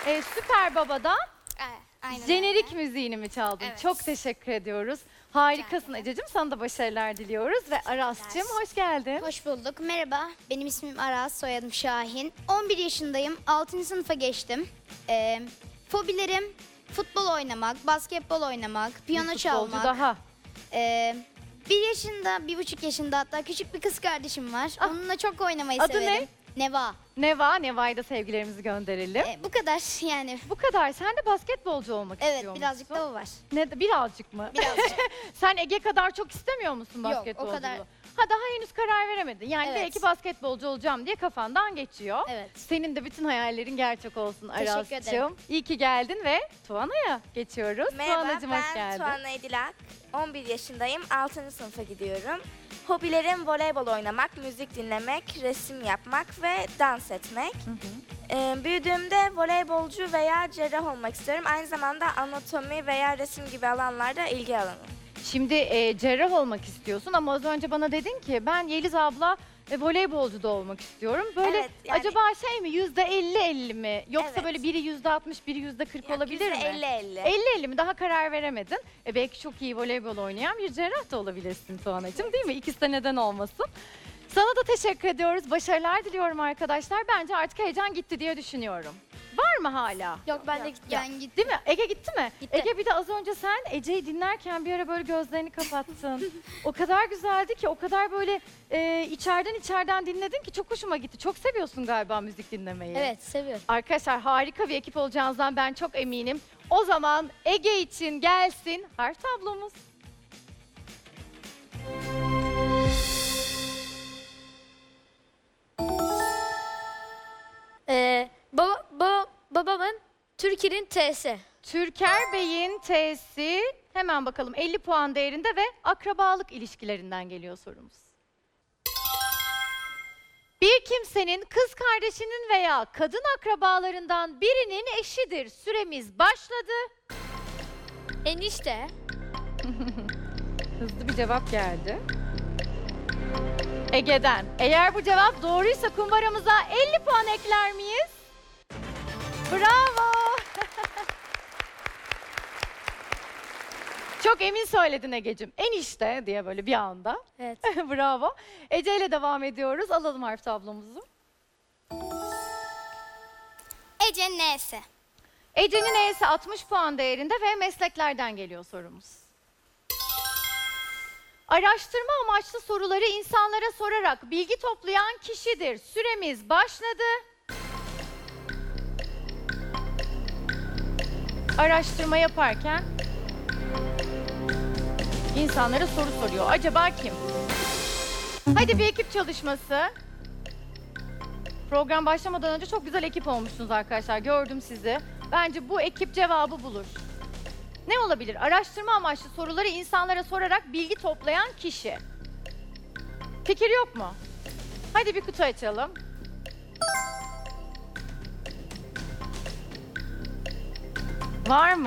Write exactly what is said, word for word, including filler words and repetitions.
e, Süper Baba'dan Evet, aynen jenerik öyle. müziğini mi çaldın? Evet. Çok teşekkür ediyoruz. Harikasın ederim. Ececiğim. Sana da başarılar diliyoruz. Ve Aras'cığım hoş geldin. Hoş bulduk. Merhaba. Benim ismim Aras, soyadım Şahin. on bir yaşındayım. altıncı sınıfa geçtim. Ee, fobilerim futbol oynamak, basketbol oynamak, piyano Bir çalmak. futbolcu daha. Ee, bir yaşında, bir buçuk yaşında hatta küçük bir kız kardeşim var. Ah. Onunla çok oynamayı Adı severim. Neva. Neva, Neva'ya da sevgilerimizi gönderelim. Ee, bu kadar yani. Bu kadar. Sen de basketbolcu olmak Evet, istiyor birazcık musun? da o var. Ne, birazcık mı? Birazcık. Sen Ege kadar çok istemiyor musun Yok, o basketbolculuğu? kadar. Ha daha henüz karar veremedin. Yani Evet. belki basketbolcu olacağım diye kafandan geçiyor. Evet. Senin de bütün hayallerin gerçek olsun Teşekkür Aras'cığım. ederim. İyi ki geldin ve Tuana'ya geçiyoruz. Merhaba, Tuana'cığım hoş ben geldin. Tuana Edilak. on bir yaşındayım, altıncı sınıfa gidiyorum. Hobilerim voleybol oynamak, müzik dinlemek, resim yapmak ve dans etmek. Hı hı. Ee, büyüdüğümde voleybolcu veya cerrah olmak istiyorum. Aynı zamanda anatomi veya resim gibi alanlarda ilgi alanım. Şimdi e, cerrah olmak istiyorsun ama az önce bana dedin ki ben Yeliz abla e, voleybolcu da olmak istiyorum. Böyle Evet, yani- acaba şey mi yüzde elli elli mi? Yoksa Evet. böyle biri yüzde altmış biri yüzde kırk olabilir mi? elli elli. elli elli mi? Daha karar veremedin. E belki çok iyi voleybol oynayan bir cerrah da olabilirsin Tuana'cığım değil mi? İkisi de neden olmasın? Sana da teşekkür ediyoruz. Başarılar diliyorum arkadaşlar. Bence artık heyecan gitti diye düşünüyorum. Var mı hala? Yok ben de gittim. Ben gittim. Değil mi? Ege gitti mi? Gitti. Ege bir de az önce sen Ece'yi dinlerken bir ara böyle gözlerini kapattın. O kadar güzeldi ki, o kadar böyle e, içeriden içeriden dinledin ki çok hoşuma gitti. Çok seviyorsun galiba müzik dinlemeyi. Evet seviyorum. Arkadaşlar harika bir ekip olacağınızdan ben çok eminim. O zaman Ege için gelsin harf tablomuz. Ee, baba, baba, babamın Türkiye'nin T'si. Türker Bey'in T'si, hemen bakalım elli puan değerinde ve akrabalık ilişkilerinden geliyor sorumuz. Bir kimsenin kız kardeşinin veya kadın akrabalarından birinin eşidir. Süremiz başladı. Enişte. Hızlı bir cevap geldi. Ege'den. Eğer bu cevap doğruysa kumbaramıza elli puan ekler miyiz? Bravo. Çok emin söyledin Ege'cim. Enişte diye böyle bir anda. Evet. Bravo. Ece ile devam ediyoruz. Alalım harf tablomuzu. Ece N'si. Ece'nin E'si altmış puan değerinde ve mesleklerden geliyor sorumuz. Araştırma amaçlı soruları insanlara sorarak bilgi toplayan kişidir. Süremiz başladı. Araştırma yaparken insanlara soru soruyor. Acaba kim? Hadi bir ekip çalışması. Program başlamadan önce çok güzel ekip olmuşsunuz arkadaşlar. Gördüm sizi. Bence bu ekip cevabı bulur. Ne olabilir? Araştırma amaçlı soruları insanlara sorarak bilgi toplayan kişi. Fikir yok mu? Hadi bir kutu açalım. Var mı?